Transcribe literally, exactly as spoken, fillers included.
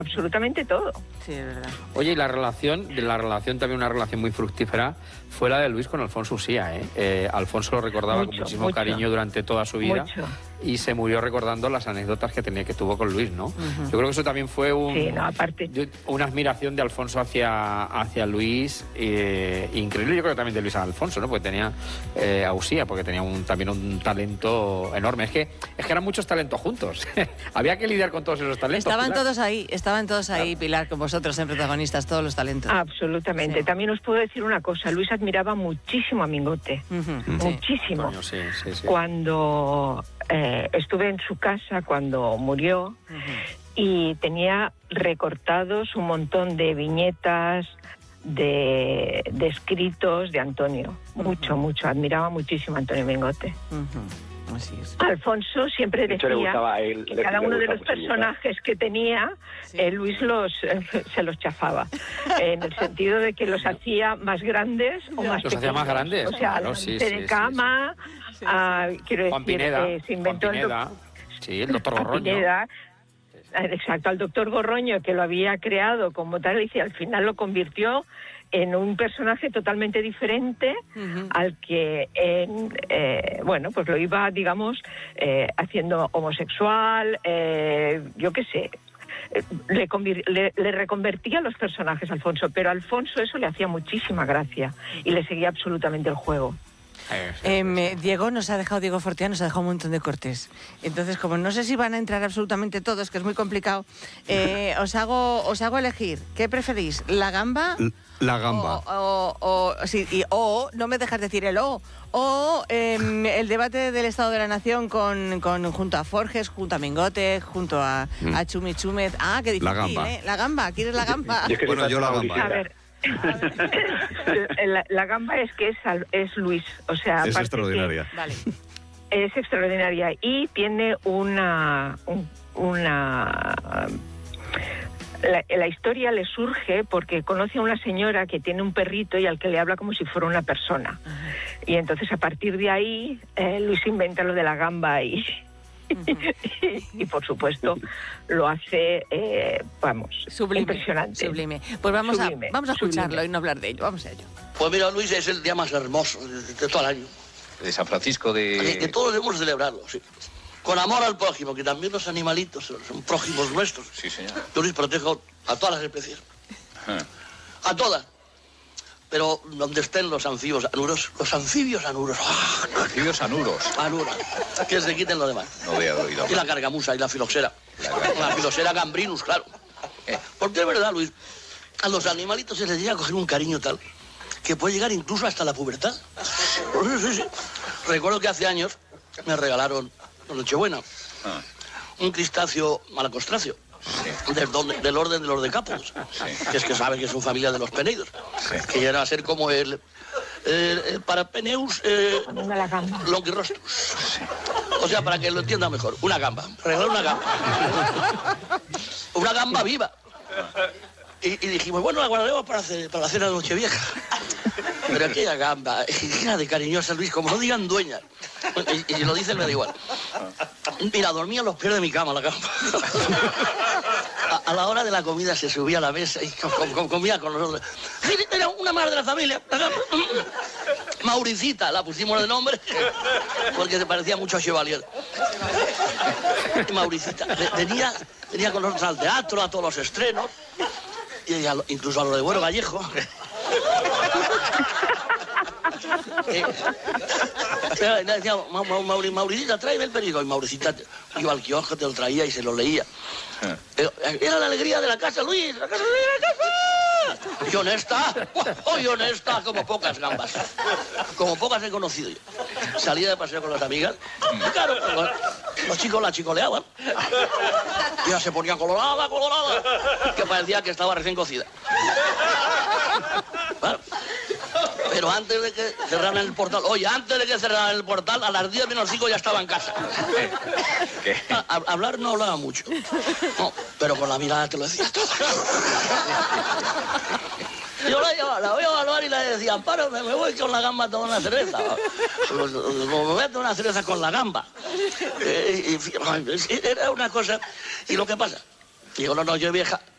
absolutamente todo. Sí, es verdad. Oye, y la relación, de la relación también una relación muy fructífera fue la de Luis con Alfonso Usía, ¿eh? eh Alfonso lo recordaba Mucho, con muchísimo mucho. cariño durante toda su vida. Mucho. Y se murió recordando las anécdotas que tenía, que tuvo con Luis, ¿no? Uh-huh. Yo creo que eso también fue un, sí, no, aparte. una admiración de Alfonso hacia, hacia Luis, eh, increíble. Yo creo que también de Luis a Alfonso, ¿no? Porque tenía eh, a Usía, porque tenía un, también un talento enorme. Es que, es que eran muchos talentos juntos. Había que lidiar con todos esos talentos. Estaban Pilar. todos ahí, estaban todos ahí, claro. Pilar, con vosotros en protagonistas, todos los talentos. Absolutamente. Sí. También os puedo decir una cosa. Luis admiraba muchísimo a Mingote. Uh-huh. Muchísimo. Coño, sí, sí, sí. Cuando eh, estuve en su casa, cuando murió, uh-huh. y tenía recortados un montón de viñetas, de, de escritos de Antonio. Uh-huh. Mucho, mucho. Admiraba muchísimo a Antonio Mingote. Uh-huh. Así es. Alfonso siempre decía él, que cada uno de los personajes que tenía, sí. eh, Luis los eh, se los chafaba, eh, en el sentido de que los hacía más grandes o más los pequeños. hacía más grandes. O sea, claro, sí, de sí, cama, sí, sí. A, quiero Juan decir, Pineda, eh, se inventó Juan Pineda, el do... sí, el doctor Gorroño. Pineda, exacto, al doctor Gorroño, que lo había creado como tal, y que al final lo convirtió en un personaje totalmente diferente uh-huh. al que, en, eh, bueno, pues lo iba, digamos, eh, haciendo homosexual, eh, yo qué sé, le, convir- le, le reconvertía los personajes a Alfonso, pero a Alfonso eso le hacía muchísima gracia y le seguía absolutamente el juego. Eh, me, Diego nos ha dejado, Diego Fortea nos ha dejado un montón de cortes. Entonces, como no sé si van a entrar absolutamente todos, que es muy complicado, eh, os hago os hago elegir. ¿Qué preferís? ¿La gamba? La gamba. O, o, o, sí, y, o no me dejas decir el o. O eh, el debate del Estado de la Nación con, con junto a Forges, junto a Mingote, junto a, mm. a Chumi Chúmez. Ah, qué difícil, la gamba. ¿eh? La gamba, ¿quieres la gamba? Yo, yo bueno, yo la gamba. A ver. la, la gamba es que es, es Luis, o sea, es extraordinaria. Que, vale. Es extraordinaria y tiene una un, una la, la historia le surge porque conoce a una señora que tiene un perrito y al que le habla como si fuera una persona. Uh-huh. Y entonces a partir de ahí eh, Luis inventa lo de la gamba y Uh-huh. y, y por supuesto lo hace, eh, vamos, sublime, impresionante. Sublime. Pues vamos sublime, a vamos a escucharlo sublime. y no hablar de ello. Vamos a ello. Pues mira, Luis, es el día más hermoso de, de todo el año. De San Francisco de... Que, que todos debemos celebrarlo, sí. Con amor al prójimo, que también los animalitos son prójimos nuestros. Sí, señor. Yo, Luis, protejo a todas las especies. Uh-huh. A todas. Pero donde estén los anfibios anuros, los anfibios anuros. ¡Oh! Anfibios anuros. Anuros. Que se quiten los demás. No había oído. Y la cargamusa y la filoxera. La, la filoxera gambrinus, claro. Eh, porque es verdad, Luis, a los animalitos se les llega a coger un cariño tal que puede llegar incluso hasta la pubertad. Sí, sí, sí. Recuerdo que hace años me regalaron, en Nochebuena, ah. un crustáceo malacostracio. Sí. Del, del orden de los decápodos, sí. Que es que saben que son familia de los peneidos, sí. Que llegan a ser como el, el, el Parapeneus eh, longirostrus, sí. O sea, para que lo entienda mejor, una gamba, regalar una gamba, una gamba viva. Y, y dijimos, bueno, la guardaremos para, hacer, para la cena de Nochevieja. Pero aquella gamba, hija de cariñosa, Luis, como no digan dueña. Y, y lo dicen, me da igual. Mira, dormía en los pies de mi cama la gamba. A, a la hora de la comida se subía a la mesa y com, com, comía con nosotros. Era una madre de la familia. Mauricita, la pusimos de nombre porque se parecía mucho a Chevalier. Mauricita. Venía, venía con nosotros al teatro, a todos los estrenos, y a, incluso a lo de Bueno Vallejo. Eh, le decía, Mauri, Mauricita, tráeme el periódico. Y Mauricita iba al kiosco, te lo traía y se lo leía. Pero era la alegría de la casa, Luis, la casa, la casa. Y honesta, oh, y honesta, como pocas gambas. Como pocas he conocido yo. Salía de paseo con las amigas. Y claro, los, los chicos la chicoleaban. Y ella se ponía colorada, colorada, que parecía que estaba recién cocida. Bueno, pero antes de que cerraran el portal, oye, antes de que cerraran el portal, a las diez menos cinco ya estaba en casa. ¿Qué? A, a, hablar no hablaba mucho. No, pero con la mirada te lo decía todo. Yo la llevaba, la voy a evaluar y le decía, Amparo, me, me voy con la gamba a tomar una cerveza. Me voy a tomar una cerveza con la gamba. Eh, y, y, era una cosa. ¿Y lo que pasa? Digo, no, no, yo vieja.